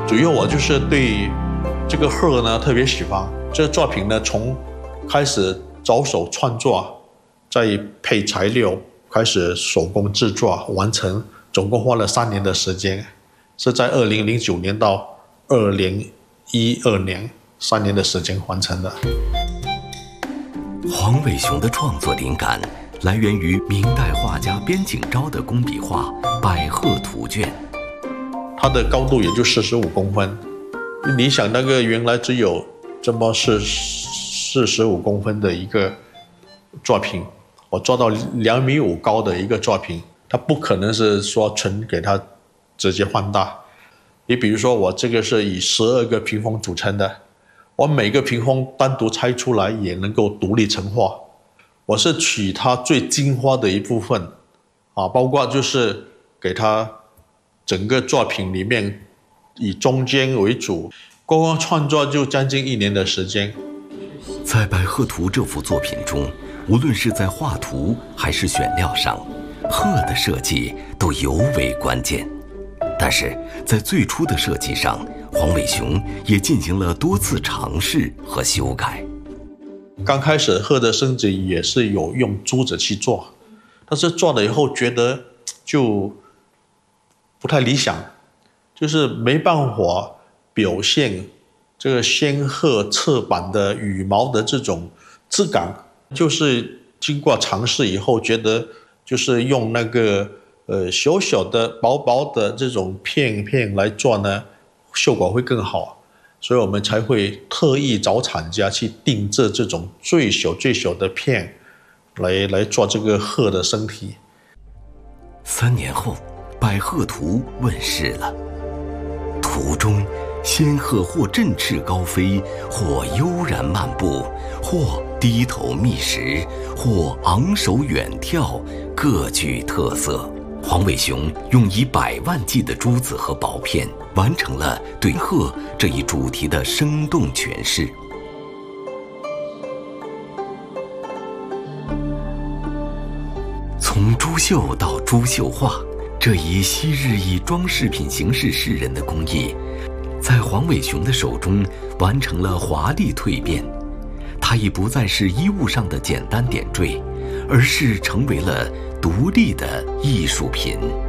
主要我就是对这个鹤呢特别喜欢。这个作品呢，从开始着手创作，再配材料，开始手工制作完成，总共花了3年的时间，是在2009年到2012年3年的时间完成的。 黄伟雄的创作灵感来源于明代画家边景昭的工笔画《百鹤图卷》， 它的高度也就45公分。你想，那个原来只有这么45公分的一个作品，我做到2.5米高的一个作品，它不可能是说纯给它直接放大。你比如说，我这个是以12个屏风组成的，我每个屏风单独拆出来也能够独立成画。我是取它最精华的一部分包括就是给它整个作品里面以中间为主，光光创作就将近1年的时间。 在《百鹤图》这幅作品中，无论是在画图还是选料上，鹤的设计都尤为关键。但是在最初的设计上，黄伟雄也进行了多次尝试和修改。 刚开始鹤的身子也是有用珠子去做，但是做了以后觉得就不太理想，就是没办法表现这个仙鹤翅膀的羽毛的这种质感。就是经过尝试以后，觉得就是用那个小小的薄薄的这种片来做呢，效果会更好。所以我们才会特意找厂家去定制这种最小的片来做这个鹤的身体。 3年后，《百鹤图》问世了。图中仙鹤或振翅高飞，或悠然漫步，或低头觅食，或昂首远眺，各具特色。黄伟雄用以100万计的珠子和薄片，完成了对鹤这一主题的生动诠释。从珠绣到珠绣画，这一昔日以装饰品形式示人的工艺，在黄伟雄的手中完成了华丽蜕变。它已不再是衣物上的简单点缀，而是成为了独立的艺术品。